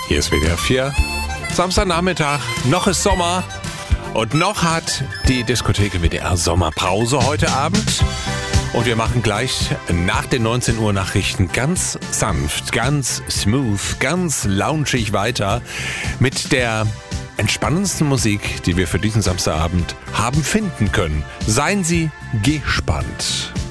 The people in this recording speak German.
Hier ist WDR 4. Samstagnachmittag, noch ist Sommer und noch hat die Diskothek WDR Sommerpause heute Abend. Und wir machen gleich nach den 19 Uhr Nachrichten ganz sanft, ganz smooth, ganz loungig weiter mit der entspannendsten Musik, die wir für diesen Samstagabend haben finden können. Seien Sie gespannt.